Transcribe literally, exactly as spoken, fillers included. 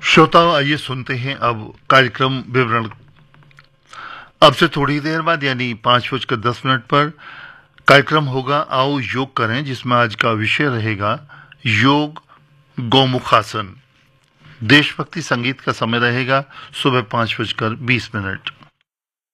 श्रोताओं, आइए सुनते हैं अब कार्यक्रम विवरण। अब से थोड़ी देर बाद यानी पांच बजकर दस मिनट पर कार्यक्रम होगा आओ योग करें, जिसमें आज का विषय रहेगा योग गौमुखासन। देशभक्ति संगीत का समय रहेगा सुबह पांच बजकर बीस मिनट।